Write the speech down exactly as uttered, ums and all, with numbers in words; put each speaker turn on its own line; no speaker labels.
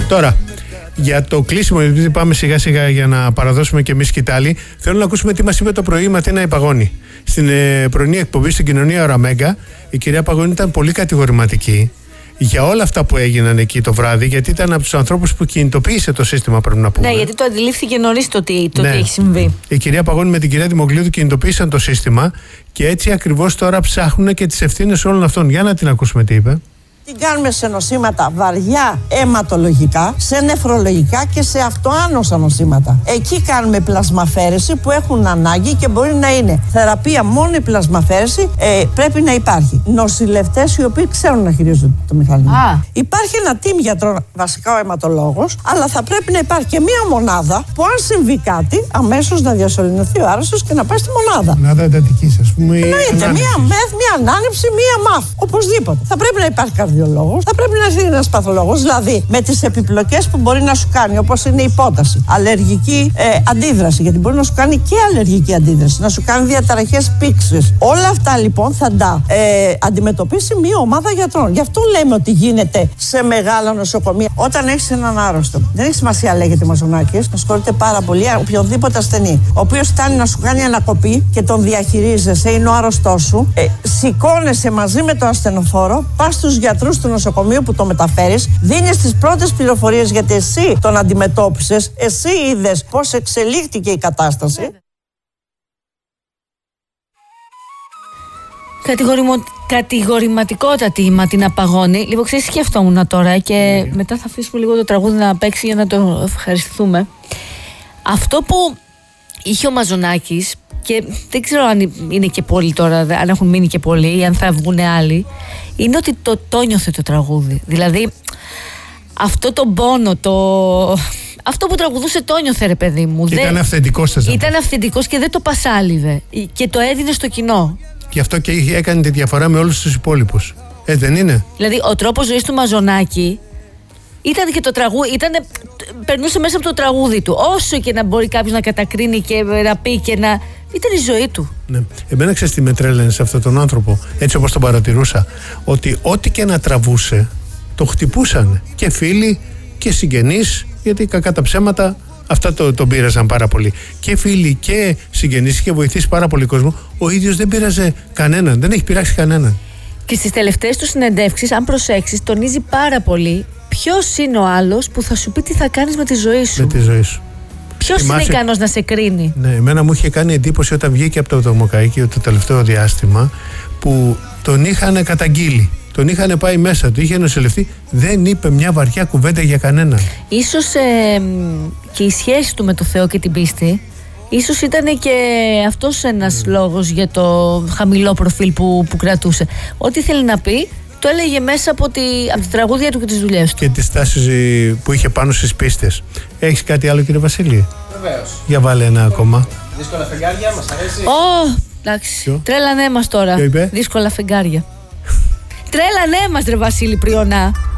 Τώρα, για το κλείσιμο, επειδή πάμε σιγά σιγά για να παραδώσουμε και εμείς σκητάλη, θέλω να ακούσουμε τι μας είπε το πρωί η Ματίνα η Παγώνη. Στην ε, πρωινή εκπομπή στην Κοινωνία Ωρα Μέγκα, η κυρία Παγώνη ήταν πολύ κατηγορηματική για όλα αυτά που έγιναν εκεί το βράδυ, γιατί ήταν από τους ανθρώπους που κινητοποίησε το σύστημα, πρέπει να πούμε.
Ναι, γιατί το αντιλήφθηκε νωρίς το τι, το
ναι.
τι έχει συμβεί.
Η κυρία Παγώνη με την κυρία Δημοκλήδου κινητοποίησαν το σύστημα και έτσι ακριβώς τώρα ψάχνουν και τις ευθύνες όλων αυτών. Για να την ακούσουμε τι είπε.
Την κάνουμε σε νοσήματα βαριά αιματολογικά, σε νεφρολογικά και σε αυτοάνοσα νοσήματα. Εκεί κάνουμε πλασμαφέρεση που έχουν ανάγκη και μπορεί να είναι θεραπεία μόνο η πλασμαφέρεση, ε, πρέπει να υπάρχει. Νοσηλευτές οι οποίοι ξέρουν να χειρίζονται το μηχανισμό. Ah. Υπάρχει ένα team γιατρών, βασικά ο αιματολόγος, αλλά θα πρέπει να υπάρχει και μία μονάδα που αν συμβεί κάτι, αμέσως να διασωληνωθεί ο άρρωστος και να πάει στη μονάδα.
Μονάδα εντατικής, ας πούμε.
Εννοείται, μία μεθ, μία ανάνυψη, μία μαφ. Οπωσδήποτε. Θα πρέπει να υπάρχει καρδιολόγος. Θα πρέπει να έρθει ένας παθολόγος, δηλαδή με τις επιπλοκές που μπορεί να σου κάνει, όπως είναι η υπόταση, αλλεργική ε, αντίδραση, γιατί μπορεί να σου κάνει και αλλεργική αντίδραση, να σου κάνει διαταραχές πήξης. Όλα αυτά λοιπόν θα τα ε, αντιμετωπίσει μια ομάδα γιατρών. Γι' αυτό λέμε ότι γίνεται σε μεγάλα νοσοκομεία. Όταν έχεις έναν άρρωστο, δεν έχει σημασία λέγεται Μαζονάκης, ασχολείται πάρα πολύ, οποιοδήποτε ασθενή, ο οποίος φτάνει να σου κάνει ανακοπή και τον διαχειρίζεσαι, είναι ο άρρωστός σου, ε, σηκώνεσαι μαζί με το ασθενοφόρο, πας στους γιατρούς του νοσοκομείου που το μεταφέρεις, δίνεις τις πρώτες πληροφορίες γιατί εσύ τον αντιμετώπισες, εσύ είδες πώς εξελίχθηκε η κατάσταση.
Κατηγορημο... Κατηγορηματικότατη η Ματίνα Παγώνη. Λίγο ξέρεις, σκεφτόμουν τώρα και mm. μετά θα αφήσουμε λίγο το τραγούδι να παίξει για να το ευχαριστούμε. Αυτό που είχε ο Μαζονάκης, και δεν ξέρω αν είναι και πολλοί τώρα, αν έχουν μείνει και πολλοί ή αν θα βγουν άλλοι, είναι ότι το, το νιώθε το τραγούδι. Δηλαδή αυτό το πόνο, το... αυτό που τραγουδούσε το νιώθε, ρε παιδί μου.
Και δεν... ήταν αυθεντικός.
Ήταν αυθεντικός και δεν το πασάλιβε και το έδινε στο κοινό.
Γι' αυτό και έκανε τη διαφορά με όλους τους υπόλοιπους. Ε, δεν είναι? Δηλαδή
ο τρόπος ζωής του Μαζονάκη ήταν και το τραγούδι, ήταν, περνούσε μέσα από το τραγούδι του. Όσο και να μπορεί κάποιος να κατακρίνει και να πει και να... ήταν η ζωή του.
Ναι. Εμένα ξέρεις τι με τρέλαινε σε αυτόν τον άνθρωπο, έτσι όπως τον παρατηρούσα, ότι ό,τι και να τραβούσε, το χτυπούσαν και φίλοι και συγγενείς, γιατί κακά τα ψέματα αυτά το, τον πείραζαν πάρα πολύ. Και φίλοι και συγγενείς, είχε βοηθήσει πάρα πολύ κόσμο. Ο ίδιος δεν πείραζε κανέναν, δεν έχει πειράξει κανέναν.
Και στις τελευταίες του συνεντεύξεις, αν προσέξεις, τονίζει πάρα πολύ ποιος είναι ο άλλος που θα σου πει τι θα κάνεις με τη ζωή σου.
Με τη ζωή σου.
Ποιος είναι ικανός να σε κρίνει?
Ναι, εμένα μου είχε κάνει εντύπωση όταν βγήκε από το Δομοκαϊκείο το τελευταίο διάστημα, που τον είχαν καταγγείλει. Τον είχαν πάει μέσα, του είχε νοσηλευτεί, δεν είπε μια βαριά κουβέντα για κανέναν. Ίσως
ε, και η σχέση του με το Θεό και την πίστη, ίσως ήταν και αυτός ένας mm. λόγος για το χαμηλό προφίλ που, που κρατούσε. Ό,τι θέλει να πει, το έλεγε μέσα από, τη, από τη τραγούδια του και τις δουλειές του. Και τις τάσεις που είχε πάνω στις πίστες. Έχεις κάτι άλλο, κύριε Βασίλη?
Βεβαίως.
Για βάλε ένα ακόμα.
Δύσκολα φεγγάρια, μας αρέσει.
Ω, oh, εντάξει. Τρέλανέ μας τώρα. Δύσκολα φεγγάρια. Τρέλανέ μας, ρε Βασίλη Πριονά.